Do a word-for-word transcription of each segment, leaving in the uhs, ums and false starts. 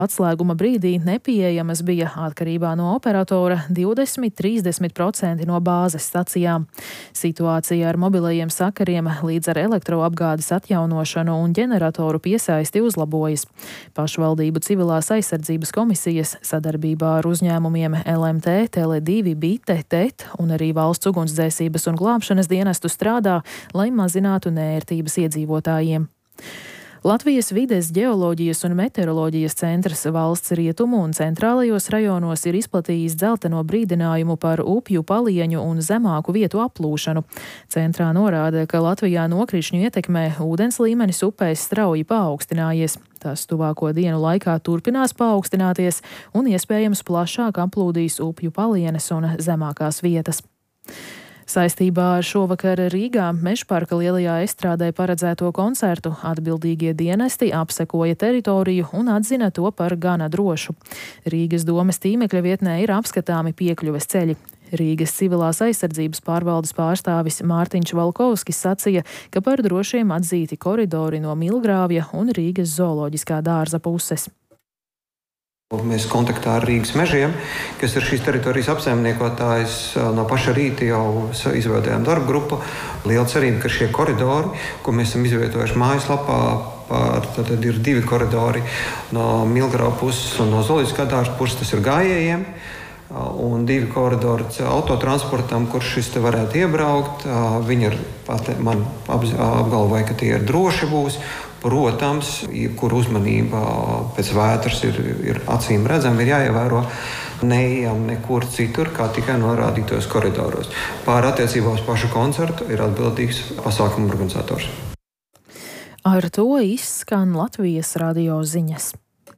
Atslēguma brīdī nepieejamas bija atkarībā no operatora divdesmit līdz trīsdesmit procenti no bāzes stacijām. Situācija ar mobilajiem sakariem līdz ar elektroapgādes atjaunošanu un ģeneratoru piesaisti uzlabojas. Pašvaldību civilās aizsardzības komisijas sadarbībā ar uzņēmumiem L M T, Tele divi, Bite, T E T un arī Valsts ugunsdzēsības un glābšanas dienestu strādā, lai mazinātu neērtības iedzīvotājiem. Latvijas vides, ģeoloģijas un meteoroloģijas centrs valsts rietumu un centrālajos rajonos ir izplatījis dzelteno brīdinājumu par upju palieņu un zemāku vietu aplūšanu. Centrā norāda, ka Latvijā nokrišņu ietekmē ūdens līmenis upēs strauji paaugstinājies. Tas tuvāko dienu laikā turpinās paaugstināties un iespējams plašāk aplūdīs upju palienes un zemākās vietas. Saistībā ar šovakar Rīgā Mežparka lielajā estrādē paredzēto koncertu atbildīgie dienesti apsekoja teritoriju un atzina to par gana drošu. Rīgas domes tīmekļa vietnē ir apskatāmi piekļuves ceļi. Rīgas civilās aizsardzības pārvaldes pārstāvis Mārtiņš Valkovskis sacīja, ka par drošiem atzīti koridori no Milgrāvja un Rīgas zooloģiskā dārza puses. Mēs kontaktā ar Rīgas mežiem, kas ir šīs teritorijas apsaimniekotājs, no paša rīta jau izveidojām darba grupu. Liela cerība, ka šie koridori, ko mēs esam izvietojuši mājaslapā, pār, tad ir divi koridori no Milgrāva puses un no zooloģiskā dārza puses, tas ir gājējiem. Un divi koridori autotransportam, kurš šis te varētu iebraukt. Viņi ir, man apgalvoja, ka tie ir droši būs. Protams, kur uzmanība pēc vētras ir, ir acīm redzama, ir jāievēro, neejam nekur citur, kā tikai norādītos koridoros. Pār attiecībā uz pašu koncertu ir atbildīgs pasākumu organizators. Ar to izskan Latvijas radio ziņas.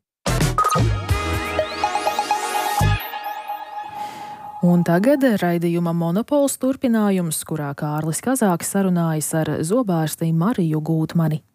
Un tagad raidījuma Monopols turpinājums, kurā Kārlis Kazāks sarunājas ar zobārsti Mariju Gūtmani.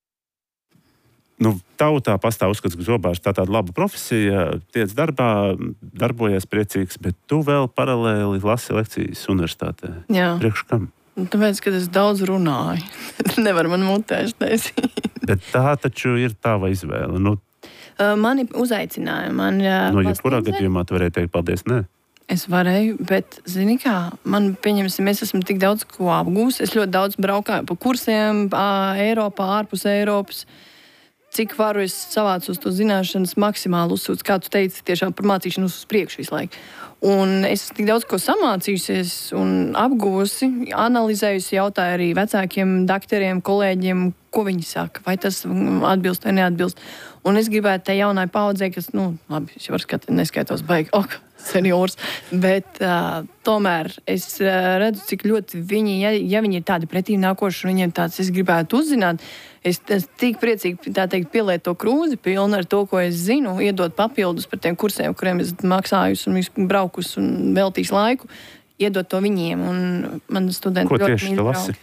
Nu, tautā pastāv uzskats, ka zobārsts tā tāda laba profesija, tiec darbā, darbojies priecīgs, bet tu vēl paralēli lasi lekcijas universitātē. Jā. Priekš kam? Tāpēc, ka es daudz runāju. Nevar man mutēši taisīt. Bet tā taču ir tava izvēle. Nu, Mani uzaicināja. Man, no jebkurā gadījumā tu varēji teikt paldies, nē? Es varēju, bet, zini kā, man, pieņemsim, es esmu tik daudz ko apgūst. Es ļoti daudz braukāju pa kursiem, Eiropā, ārpus Eiropas. Cik varu es savācu uz to zināšanas maksimāli uzsūdzu, kā tu teici, tiešām par mācīšanos uz priekšu visu laiku. Un es tik daudz ko samācījusies un apguvusi, analizējusi, jautāju arī vecākiem dakteriem, kolēģiem, ko viņi saka, vai tas atbilst vai neatbilst. Un es gribētu tai jaunai paudzei, kas, nu, labi, es jau varu skatīt, neskaitos baigi, ok, seniors, bet uh, tomēr es uh, redzu, cik ļoti viņi, ja, ja viņi ir tādi pretīm nākoši, un viņiem tāds, es gribētu uzzināt, es, es tik priecīgi, tā teikt, pieliet to krūzi pilnu ar to, ko es zinu, iedot papildus par tiem kursiem, kuriem es maksājus un braukus un veltīs laiku, iedot to viņiem, un man studenti ko ļoti tieši tu lasi?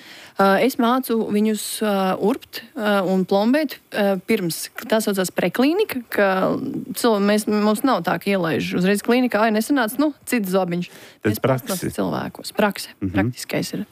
Es mācu viņus uh, urbt uh, un plombēt uh, pirms. Tā saucās preklīnika, ka cilvēki, mēs, mums nav tā, ka ielaiž uzreiz klīnikā, ai, nesanāc, nu, cits zobiņš. Pēc praksi. Cilvēkos. Prakse, mm-hmm. Praktiskais ir.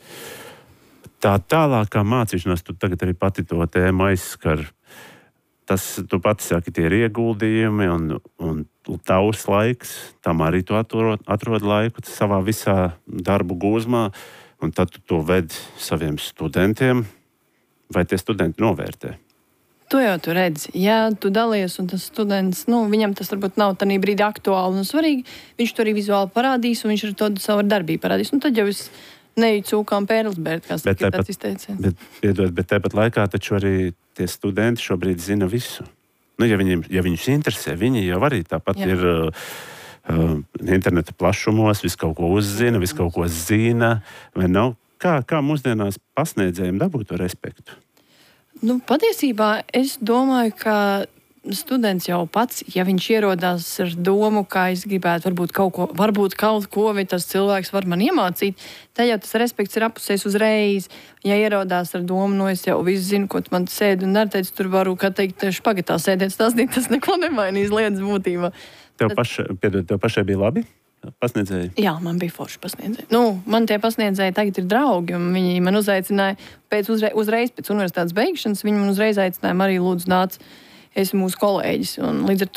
Tā tālākā mācīšanās, tu tagad arī pati to tēmu aizskar. Tas, tu pati saki, tie ir ieguldījumi un, un tavs laiks, tam arī tu atrod, atrod laiku savā visā darbu gūzmā. Un tad tu to ved saviem studentiem, vai tie studenti novērtē? To jau tu redzi. Ja tu dalies un tas students, nu, viņam tas varbūt nav tādā brīdī aktuāli un svarīgi, viņš to arī vizuāli parādīs un viņš ar to savu darbību parādīs. Un tad jau es neju cūkām Pērlsbērt, kā saka, tāds izteiciens. Bet, piedod, bet tāpat laikā taču arī tie studenti šobrīd zina visu. Nu, ja, viņiem, ja viņus interesē, viņi jau arī tāpat Jā. ir... Uh, interneta plašumos, visu kaut ko uzzina, visu kaut ko zina, vai nav? Kā, kā mūsdienās pasniedzējiem dabūt to respektu? Nu, patiesībā es domāju, ka students jau pats, ja viņš ierodās ar domu, kā es gribētu varbūt kaut ko, varbūt kaut ko, vai tas cilvēks var man iemācīt, tad jau tas respekts ir apusējis uzreiz. Ja ierodās ar domu, no es jau visu zinu, ko tu man sēdi un neteici, tur varu, kā teikt, špagatā sēdēt stāstīt, tas neko nemainīs lietas būtībā. Tev, paša, piedod, tev pašai bija labi pasniedzēji? Jā, man bija forši pasniedzēji. Nu, man tie pasniedzēji tagad ir draugi, un viņi man uzaicināja pēc uzreiz, uzreiz pēc universitātes beigšanas, viņi man uzreiz aicināja, arī lūdzu nāc. esi mūsu kolēģis. Un līdz ar